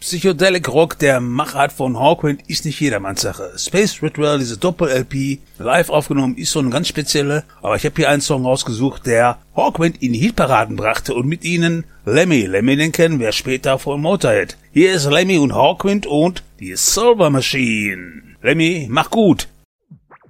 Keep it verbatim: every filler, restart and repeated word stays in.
Psychedelic Rock der Machart von Hawkwind ist nicht jedermanns Sache. Space Ritual, diese Doppel-L P, live aufgenommen, ist so eine ganz spezielle, aber ich habe hier einen Song rausgesucht, der Hawkwind in die Hitparaden brachte und mit ihnen Lemmy. Lemmy, den kennen wir später von Motorhead. Hier ist Lemmy und Hawkwind und die Silver Machine. Lemmy, mach gut!